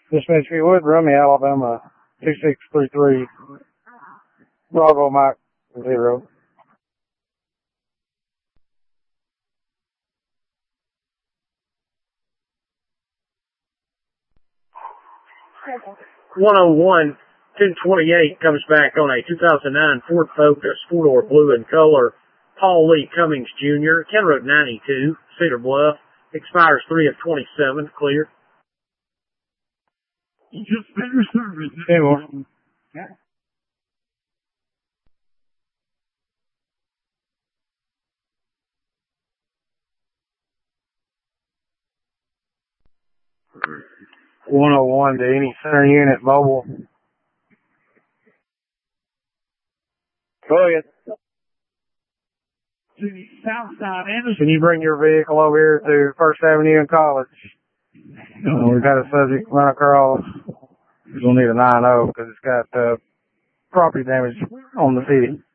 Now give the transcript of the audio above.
Dispatch Wood, Rummy, Alabama, 2633, Bravo Mike 0. Okay. 101, 1028 comes back on a 2009 Ford Focus, 4-door blue in color. Paul Lee Cummings Jr., County Road 92, Cedar Bluff. Expires 3/27, clear. Just better service. Hey, well. Yeah. $101 to any center unit mobile. Go ahead. To the south side, Anderson. Can you bring your vehicle over here to First Avenue and College? We've got a subject run across. We're going to need a 9-0 because it's got property damage on the city.